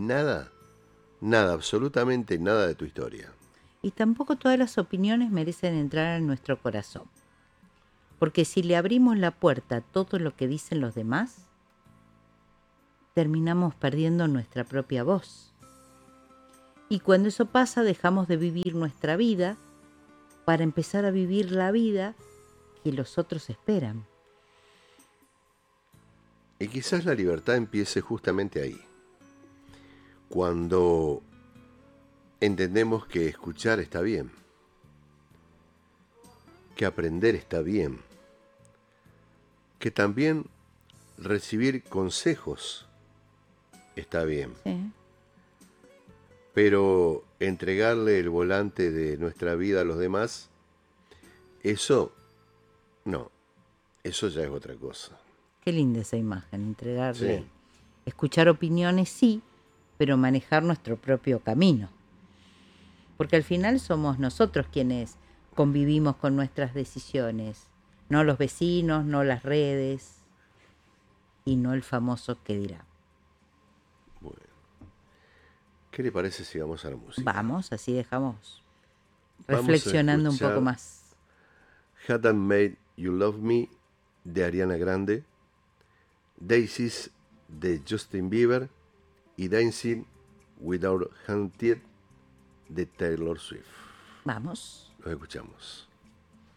nada, nada, absolutamente nada de tu historia. Y tampoco todas las opiniones merecen entrar en nuestro corazón. Porque si le abrimos la puerta a todo lo que dicen los demás, terminamos perdiendo nuestra propia voz. Y cuando eso pasa, dejamos de vivir nuestra vida para empezar a vivir la vida que los otros esperan. Y quizás la libertad empiece justamente ahí, cuando entendemos que escuchar está bien, que aprender está bien, que también recibir consejos está bien, ¿Sí? pero entregarle el volante de nuestra vida a los demás, eso no, eso ya es otra cosa. Qué linda esa imagen, Sí, entregarle. Escuchar opiniones sí, pero manejar nuestro propio camino. Porque al final somos nosotros quienes convivimos con nuestras decisiones, no los vecinos, no las redes y no el famoso que dirá. bueno. ¿Qué le parece si vamos a la música? Vamos, así dejamos Vamos a reflexionando un poco escuchar más. Hadn't Made You Love Me de Ariana Grande, Daisies de Justin Bieber y Dancing Without Hunted de Taylor Swift. Vamos. Los escuchamos.